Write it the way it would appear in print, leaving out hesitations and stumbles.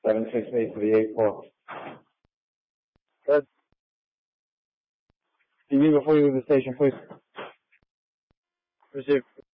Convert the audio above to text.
768 for the 8-4. Good. TV before you leave the station, please. Receive.